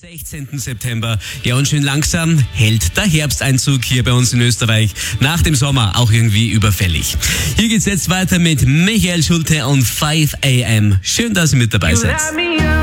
16. September. Ja, und schön langsam hält der Herbsteinzug hier bei uns in Österreich. Nach dem Sommer auch irgendwie überfällig. Hier geht's jetzt weiter mit Michael Schulte und 5 AM. Schön, dass ihr mit dabei seid.